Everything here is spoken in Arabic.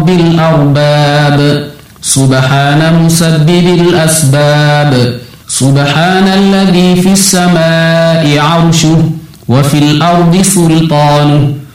الأرباب سبحان مسبب الأسباب سبحان الذي في السماء عرشه وفي الأرض سلطانه